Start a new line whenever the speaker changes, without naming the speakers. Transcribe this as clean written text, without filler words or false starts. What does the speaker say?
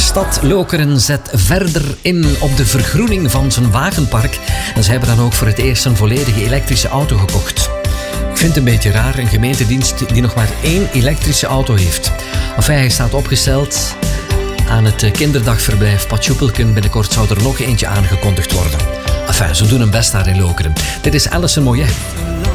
Stad Lokeren zet verder in op de vergroening van zijn wagenpark. En ze hebben dan ook voor het eerst een volledige elektrische auto gekocht. Ik vind het een beetje raar, een gemeentedienst die nog maar 1 elektrische auto heeft. Enfin, hij staat opgesteld aan het kinderdagverblijf Patjoepelken. Binnenkort zou er nog eentje aangekondigd worden. Enfin, ze doen hun best daar in Lokeren. Dit is Alison Moyet.